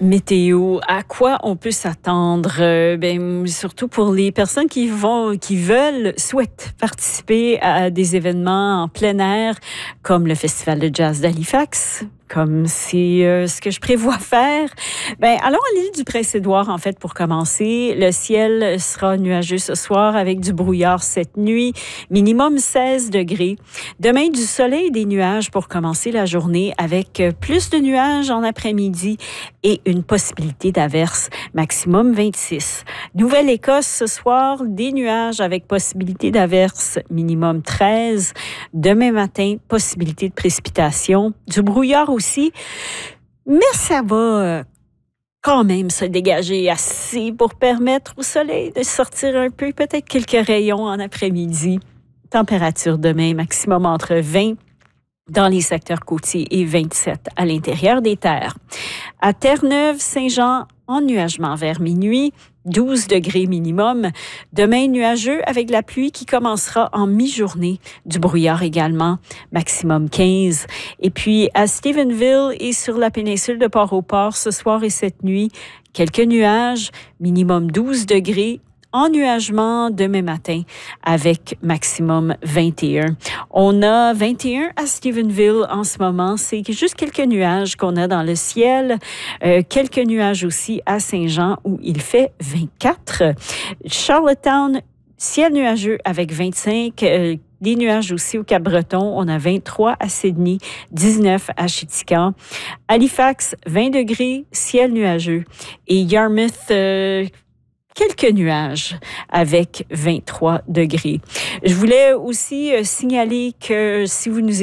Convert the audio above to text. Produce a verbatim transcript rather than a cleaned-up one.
Météo, à quoi on peut s'attendre? Euh, ben, surtout pour les personnes qui vont, qui veulent, souhaitent participer à des événements en plein air, comme le Festival de jazz d'Halifax, comme c'est euh, ce que je prévois faire. Ben, allons à l'île du Prince-Édouard, en fait, pour commencer. Le ciel sera nuageux ce soir avec du brouillard cette nuit, minimum seize degrés. Demain, du soleil et des nuages pour commencer la journée avec plus de nuages en après-midi et une possibilité d'averse, maximum vingt-six. Nouvelle-Écosse ce soir, des nuages avec possibilité d'averse, minimum treize. Demain matin, possibilité de précipitation, du brouillard aussi, mais ça va quand même se dégager assez pour permettre au soleil de sortir un peu, peut-être quelques rayons en après-midi. Température demain, maximum entre vingt dans les secteurs côtiers et vingt-sept à l'intérieur des terres. À Terre-Neuve, Saint-Jean, ennuagement vers minuit, douze degrés minimum. Demain, nuageux avec la pluie qui commencera en mi-journée. Du brouillard également, maximum quinze. Et puis, à Stephenville et sur la péninsule de Port-au-Port, ce soir et cette nuit, quelques nuages, minimum douze degrés. Ennuagement demain matin avec maximum vingt et un. On a vingt et un à Stephenville en ce moment. C'est juste quelques nuages qu'on a dans le ciel. Euh, quelques nuages aussi à Saint-Jean où il fait vingt-quatre. Charlottetown, ciel nuageux avec vingt-cinq. Euh, Des nuages aussi au Cap-Breton. On a vingt-trois à Sydney, dix-neuf à Chittagong. Halifax, vingt degrés, ciel nuageux. Et Yarmouth, euh, quelques nuages avec vingt-trois degrés. Je voulais aussi signaler que si vous nous